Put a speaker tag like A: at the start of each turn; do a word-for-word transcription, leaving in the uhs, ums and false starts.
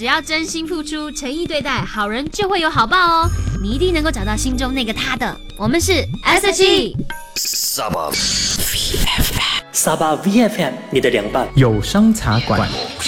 A: 只要真心付出，诚意对待，好人就会有好报哦。你一定能够找到心中那个他的。我们是 S H E。
B: 沙巴 V F M， 沙巴 V F M， 你的凉拌
C: 有声茶馆。